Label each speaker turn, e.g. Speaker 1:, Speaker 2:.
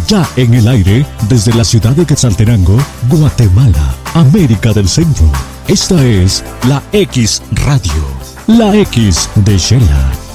Speaker 1: Ya en el aire, desde la ciudad de Quetzaltenango, Guatemala, América del Centro. Esta es la X Radio, la X de Shela.